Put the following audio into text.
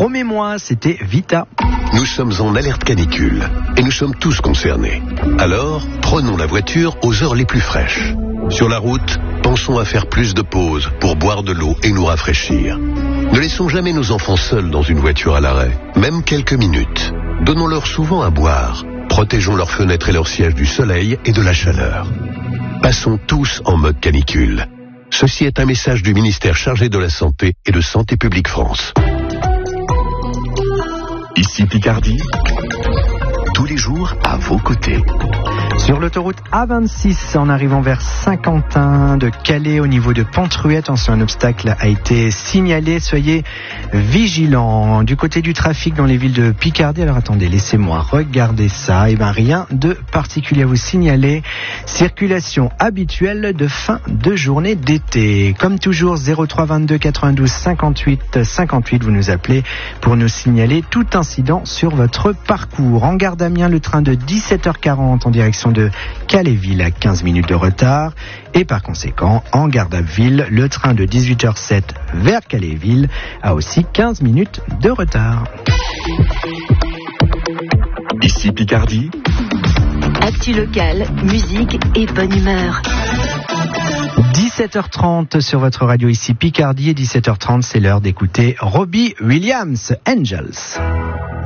Promets-moi, c'était Vita. Nous sommes en alerte canicule et nous sommes tous concernés. Alors, prenons la voiture aux heures les plus fraîches. Sur la route, pensons à faire plus de pauses pour boire de l'eau et nous rafraîchir. Ne laissons jamais nos enfants seuls dans une voiture à l'arrêt, même quelques minutes. Donnons-leur souvent à boire. Protégeons leurs fenêtres et leurs sièges du soleil et de la chaleur. Passons tous en mode canicule. Ceci est un message du ministère chargé de la Santé et de Santé publique France. Ici Picardie, tous les jours à vos côtés. Sur l'autoroute A26, en arrivant vers Saint-Quentin de Calais, au niveau de Pont-Truet, attention, un obstacle a été signalé. Soyez vigilants. Du côté du trafic dans les villes de Picardie, alors attendez, laissez-moi regarder ça. Eh bien, rien de particulier à vous signaler. Circulation habituelle de fin de journée d'été. Comme toujours, 03 22 92 58 58, vous nous appelez pour nous signaler tout incident sur votre parcours. En gare d'Amiens, le train de 17h40 en direction de Calais-Ville à 15 minutes de retard. Et par conséquent, en gare d'Abbeville, le train de 18h07 vers Calais-Ville a aussi 15 minutes de retard. Ici Picardie. Actu locale, musique et bonne humeur. 17h30 sur votre radio ici Picardie et 17h30, c'est l'heure d'écouter Robbie Williams, Angels.